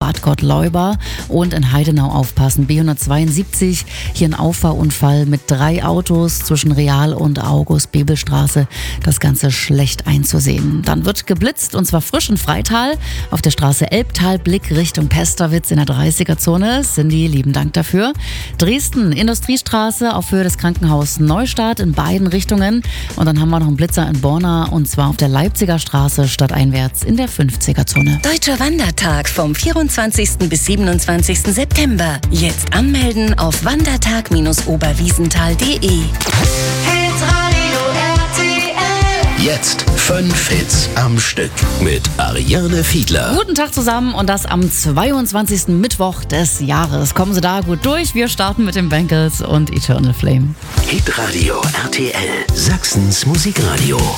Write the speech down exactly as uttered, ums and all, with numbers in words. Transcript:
Bad Gottleuba und in Heidenau aufpassen. B hundertzweiundsiebzig, hier ein Auffahrunfall mit drei Autos zwischen Real- und August-Bebel-Straße. Das Ganze schlecht einzusehen. Dann wird geblitzt und zwar frisch in Freital auf der Straße Elbtal, Blick Richtung Pesterwitz in der dreißiger-Zone. Cindy, lieben Dank dafür. Dresden, Industriestraße auf Höhe des Krankenhaus Neustadt in beiden Richtungen. Und dann haben wir noch einen Blitzer in Borna und zwar auf der Leipziger Straße stadteinwärts in der fünfziger-Zone. Deutscher Wandertag vom vierundzwanzigsten bis siebenundzwanzigsten September. Jetzt anmelden auf wandertag oberwiesenthal punkt de. Jetzt fünf Hits am Stück mit Ariane Fiedler. Guten Tag zusammen und das am zweiundzwanzigsten Mittwoch des Jahres. Kommen Sie da gut durch. Wir starten mit den Bangles und Eternal Flame. Hitradio R T L, Sachsens Musikradio.